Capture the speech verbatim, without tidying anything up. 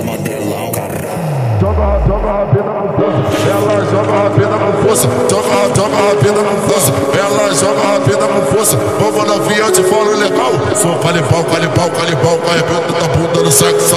modelão, caralho. Joga, joga a vida no poço, ela joga a vida no poço, joga, joga a vida no poço, ela joga a vida no poço. Vamos novinha, eu te falo legal. Sou calibau, calibau, calibau, arrebenta da bunda no sexo.